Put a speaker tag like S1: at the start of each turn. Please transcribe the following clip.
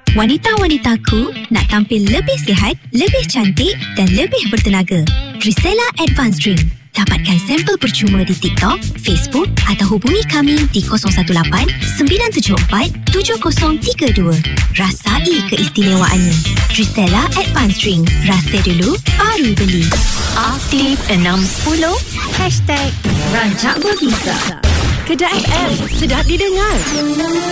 S1: Wanita-wanitaku nak tampil lebih sihat, lebih cantik dan lebih bertenaga. Trisella Advanced Drink. Dapatkan sampel percuma di TikTok, Facebook atau hubungi kami di 018-974-7032. Rasai keistimewaannya. Trisella Advanced Drink. Rasa dulu, baru beli.
S2: Aktif 610 #Rancak Berbisa. Kedah FM sedap didengar.